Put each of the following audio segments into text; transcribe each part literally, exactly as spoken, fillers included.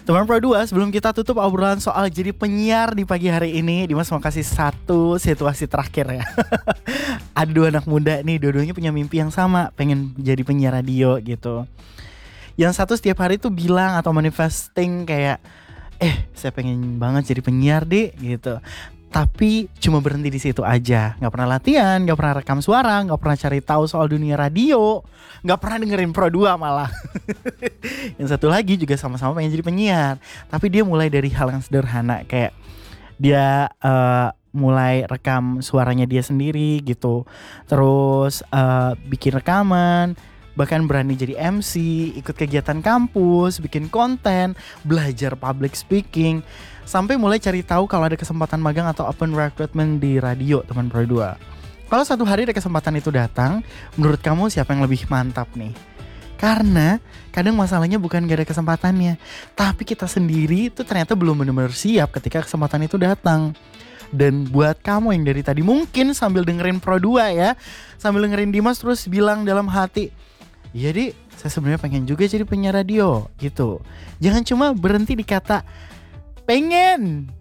Teman Pro dua, sebelum kita tutup obrolan soal jadi penyiar di pagi hari ini, Dimas mau kasih satu situasi terakhir ya. Ada dua anak muda nih, dua-duanya punya mimpi yang sama, pengen jadi penyiar radio gitu. Yang satu setiap hari tuh bilang atau manifesting kayak, eh saya pengen banget jadi penyiar deh gitu. Tapi cuma berhenti di situ aja, nggak pernah latihan, nggak pernah rekam suara, nggak pernah cari tahu soal dunia radio, nggak pernah dengerin Pro dua malah. Yang satu lagi juga sama-sama pengen jadi penyiar, tapi dia mulai dari hal yang sederhana kayak dia uh, mulai rekam suaranya dia sendiri gitu, terus uh, bikin rekaman, bahkan berani jadi M C, ikut kegiatan kampus, bikin konten, belajar public speaking, sampai mulai cari tahu kalau ada kesempatan magang atau open recruitment di radio, teman Pro dua. Kalau satu hari ada kesempatan itu datang, menurut kamu siapa yang lebih mantap nih? Karena kadang masalahnya bukan gak ada kesempatannya, tapi kita sendiri itu ternyata belum benar-benar siap ketika kesempatan itu datang. Dan buat kamu yang dari tadi mungkin sambil dengerin Pro dua ya, sambil dengerin Dimas terus bilang dalam hati, iya Di, saya sebenarnya pengen juga jadi penyiar radio gitu. Jangan cuma berhenti di kata pengen,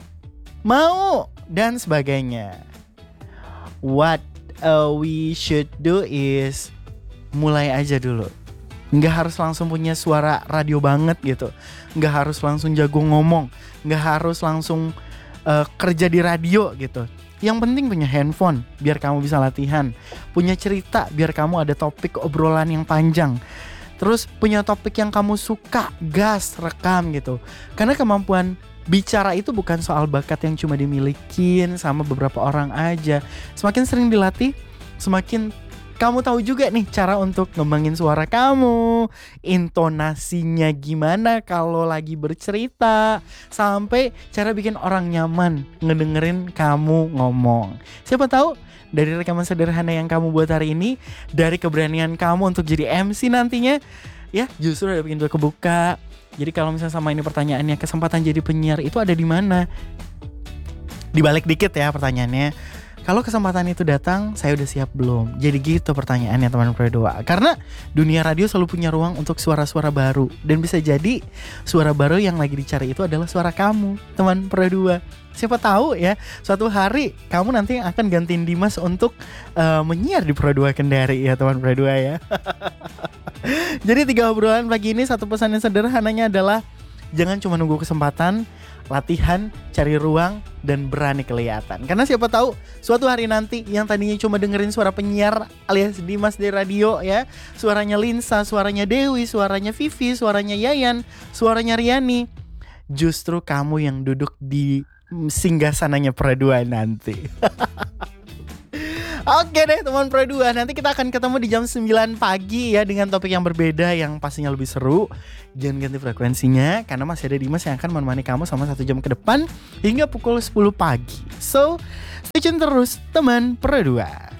mau, dan sebagainya. What uh, we should do is mulai aja dulu. Nggak harus langsung punya suara radio banget gitu. Nggak harus langsung jago ngomong. Nggak harus langsung uh, kerja di radio gitu. Yang penting punya handphone biar kamu bisa latihan. Punya cerita biar kamu ada topik obrolan yang panjang. Terus punya topik yang kamu suka, gas, rekam gitu. Karena kemampuan bicara itu bukan soal bakat yang cuma dimilikin sama beberapa orang aja. Semakin sering dilatih, semakin kamu tahu juga nih cara untuk ngembangin suara kamu, intonasinya gimana kalau lagi bercerita, sampai cara bikin orang nyaman ngedengerin kamu ngomong. Siapa tahu dari rekaman sederhana yang kamu buat hari ini, dari keberanian kamu untuk jadi M C nantinya, ya justru ada pintu kebuka. Jadi kalau misalnya sama ini pertanyaannya, kesempatan jadi penyiar itu ada di mana? Dibalik dikit ya pertanyaannya. Kalau kesempatan itu datang, saya udah siap belum? Jadi gitu pertanyaannya teman Pro dua. Karena dunia radio selalu punya ruang untuk suara-suara baru. Dan bisa jadi suara baru yang lagi dicari itu adalah suara kamu, teman Pro dua. Siapa tahu ya, suatu hari kamu nanti yang akan gantiin Dimas untuk uh, menyiar di Pro dua Kendari ya teman Pro dua ya. Jadi tiga obrolan pagi ini, satu pesan yang sederhananya adalah jangan cuma nunggu kesempatan, latihan, cari ruang, dan berani kelihatan. Karena siapa tahu suatu hari nanti yang tadinya cuma dengerin suara penyiar alias Dimas di radio ya, suaranya Linsa, suaranya Dewi, suaranya Vivi, suaranya Yayan, suaranya Riani, justru kamu yang duduk di singgasananya Pro dua nanti. Oke deh teman Pro dua, nanti kita akan ketemu di jam sembilan pagi ya dengan topik yang berbeda yang pastinya lebih seru. Jangan ganti frekuensinya karena masih ada Dimas yang akan menemani kamu selama satu jam ke depan hingga pukul sepuluh pagi. So, stay tune terus teman Pro dua.